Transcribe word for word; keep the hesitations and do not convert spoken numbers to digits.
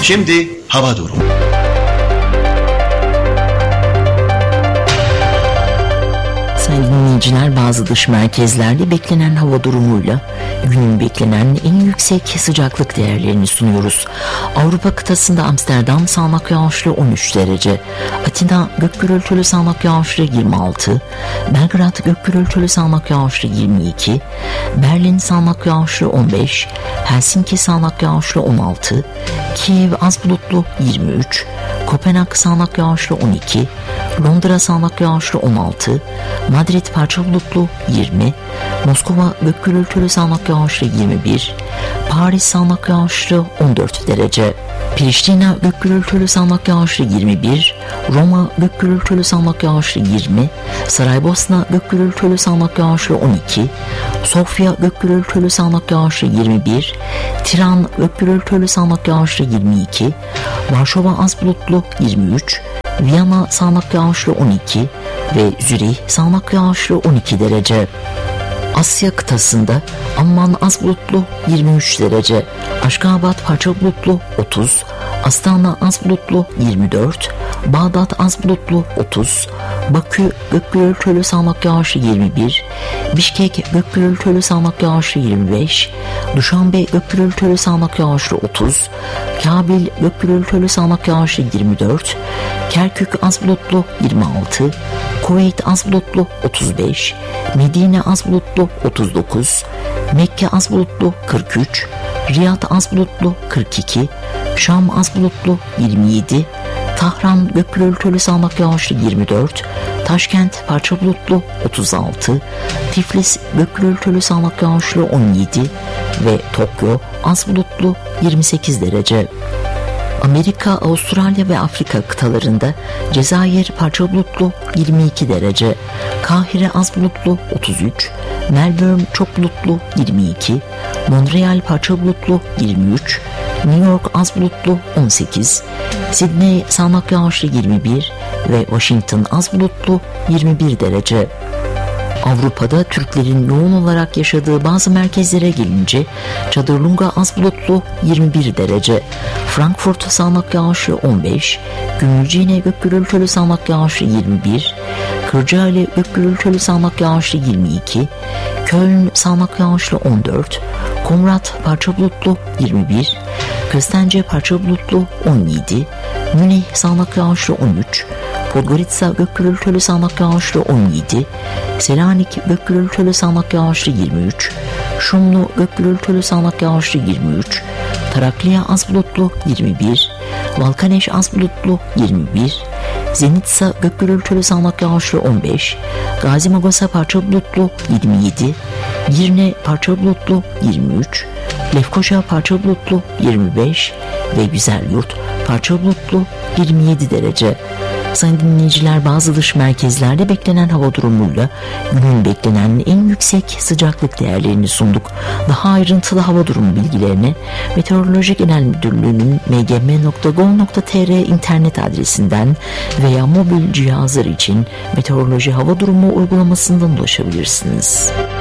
Şimdi hava durumu. Sayın dinleyiciler, bazı dış merkezlerde beklenen hava durumuyla günün beklenen en yüksek sıcaklık değerlerini sunuyoruz. Avrupa kıtasında Amsterdam sağanak yağışlı on üç derece, Atina gök gürültülü sağanak yağışlı yirmi altı, Belgrad gök gürültülü sağanak yağışlı yirmi iki, Berlin sağanak yağışlı on beş, Helsinki sağanak yağışlı on altı, Kiev az bulutlu yirmi üç, Kopenhag sağanak yağışlı on iki, Londra sağanak yağışlı on altı, Madrid parçalı bulutlu yirmi, Moskova gök gürültülü sağanak yağışlı yirmi bir, Paris sağanak yağışlı on dört derece, Priştina gök gürültülü sağanak yağışlı yirmi bir, Roma gök gürültülü sağanak yağışlı yirmi, Saraybosna gök gürültülü sağanak yağışlı on iki, Sofya gök gürültülü sağanak yağışlı yirmi bir, Tiran gök gürültülü sağanak yağışlı yirmi iki, Varşova az bulutlu yirmi üç, Viyana sağanak yağışlı on iki ve Zürih sağanak yağışlı on iki derece. Asya kıtasında Amman az bulutlu yirmi üç derece, Aşgabat parçalı bulutlu otuz, Astana az bulutlu yirmi dört, Bağdat az bulutlu otuz, Bakü gök gürültülü sağanak yağışlı yirmi bir, Bişkek gök gürültülü sağanak yağışlı yirmi beş, Duşanbe gök gürültülü sağanak yağışlı otuz, Kabil gök gürültülü sağanak yağışlı yirmi dört, Kerkük az bulutlu yirmi altı, Kuveyt az bulutlu otuz beş, Medine az bulutlu otuz dokuz, Mekke az bulutlu kırk üç, Riyad az bulutlu kırk iki, Şam az bulutlu yirmi yedi, Tahran gök gürültülü sağanak yağışlı yirmi dört, Taşkent parça bulutlu otuz altı, Tiflis gök gürültülü sağanak yağışlı on yedi ve Tokyo az bulutlu yirmi sekiz derece. Amerika, Avustralya ve Afrika kıtalarında Cezayir parça bulutlu yirmi iki derece, Kahire az bulutlu otuz üç, Melbourne çok bulutlu yirmi iki, Montreal parça bulutlu yirmi üç, New York az bulutlu on sekiz, Sydney sağanak yağışlı yirmi bir ve Washington az bulutlu yirmi bir derece. Avrupa'da Türklerin yoğun olarak yaşadığı bazı merkezlere gelince Çadırlunga az bulutlu yirmi bir derece, Frankfurt sağanak yağışlı on beş, Gümülcine gök gürültülü sağanak yağışlı yirmi bir, Kırcaali gök gürültülü sağanak yağışlı yirmi iki, Köln sağanak yağışlı on dört, Komrad parça bulutlu yirmi bir, Köstence parça bulutlu on yedi, Münih sağanak yağışlı on üç, Podgorica gök gürültülü sağanak yağışlı on yedi, Selanik gök gürültülü sağanak yağışlı yirmi üç, Şumlu gök gürültülü sağanak yağışlı yirmi üç, Tarakliya az bulutlu yirmi bir, Valkaneş az bulutlu yirmi bir, Zenitsa gök gürültülü sağanak yağışlı on beş, Gazi Magosa parça bulutlu yirmi yedi, Girne parça bulutlu yirmi üç, Lefkoşa parça bulutlu yirmi beş ve Güzelyurt parça bulutlu yirmi yedi derece. Sayın dinleyiciler, bazı dış merkezlerde beklenen hava durumuyla günün beklenen en yüksek sıcaklık değerlerini sunduk. Daha ayrıntılı hava durumu bilgilerine Meteoroloji Genel Müdürlüğü'nün m g m nokta gov nokta t r internet adresinden veya mobil cihazlar için meteoroloji hava durumu uygulamasından ulaşabilirsiniz.